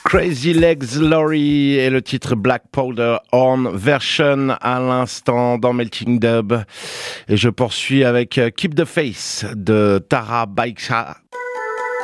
Crazy Legs Laurie et le titre Black Powder Horn version à l'instant dans Melting Dub. Et je poursuis avec Keep the Face de Tara